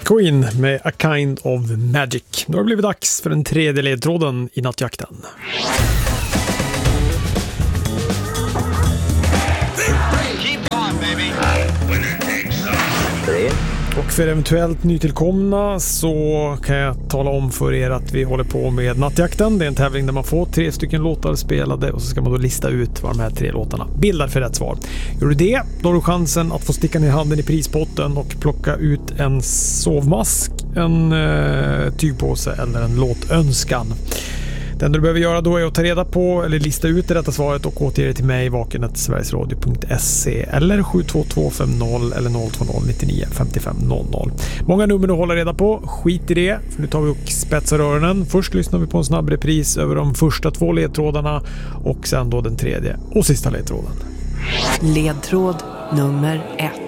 Queen med A Kind of Magic. Nu har det blivit dags för den tredje ledtråden i nattjakten. Och för eventuellt nytillkomna så kan jag tala om för er att vi håller på med nattjakten. Det är en tävling där man får 3 stycken låtar spelade och så ska man då lista ut vad de här 3 låtarna bildar för rätt svar. Gör du det, då har du chansen att få sticka ner handen i prispotten och plocka ut en sovmask, en tygpåse eller en låtönskan. Det enda du behöver göra då är att ta reda på eller lista ut det rätta svaret och återge det till mig vaken@sverigesradio.se eller 72250 eller 020 99 55 00. Många nummer att hålla reda på, skit i det, för nu tar vi och spetsar öronen. Först lyssnar vi på en snabb repris över de första 2 ledtrådarna och sen då den tredje och sista ledtråden. Ledtråd nummer 1.